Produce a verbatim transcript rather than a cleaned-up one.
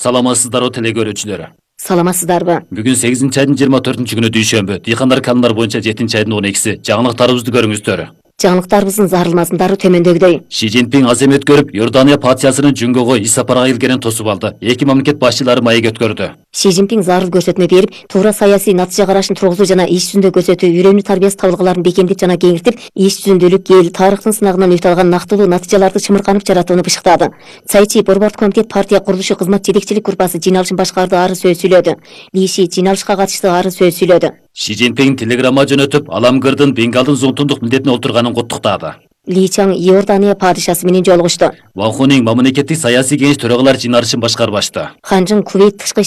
Саламатсыздарбы теле көрүүчүлөр. Саламатсыздарбы? Бүгүн сегизинчи айдын жыйырма төртүнчү күнү дүйшөмбү. Дыйкандар канундар боюнча жетинчи айдын он экиси. Жаңылыктарыбызды көрүңүздөр. Жаңылыктарыбыздын зарылмасындары төмөндөгүдөй. Ши Цзиньпин аземет көрүп, Иордания патриархасынын Жүнгөгө иш сапарга келгенин тосуп алды. Эки мамлекет башчылары маек өткөрдү. Ши Цзиньпин зарыл көрсөтмө берип, туура саясий натыйжа карашын тургузуу жана иш жүзүндө көрсөтүү, үйрөнүү тарбиясы табылгаларын бекемдеп жана кеңиртип, иш жүзүндөлүк эл тарыхтын сынагынан өтө алган нактылуу натыйжаларды чымырканып жаратууну бышыктады. Цайчи борбордук комитет партия курулушу кызмат жетекчилик группасы жыйналышын башкарды, ары сөз сүйлөдү. Ли Ши жыйналышка катышты, ары сөз сүйлөдү. Ши Цзиньпин телеграмма жөнөтүп, Аламгырдын Бенгалдын зонтундук милдетине олтурганын куттуктады. Ли Чаң Иордания падышасы менен жолугушту. Ван Хунин мамлекеттик саясий кеңеш төрагалар жыйналышын башкарып ачты. Ханжың Кувейт тышкы